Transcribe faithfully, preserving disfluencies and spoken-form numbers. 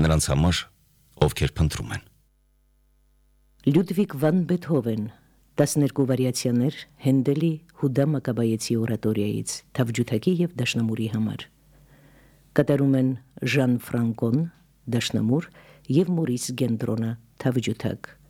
նրանց համար, ովքեր փնտրում են։ Լյուդվիգ վան Բեթհովեն, տասներկու վարիացիաներ Հենդելի Հուդա Մակաբայեցի օրատորիայից թավջութակի և դաշնամուրի համար։ Կատարում են Ժան Ֆրանկոն, դաշնամուր, և Մորիս Գենտրոնը, թավջութակ։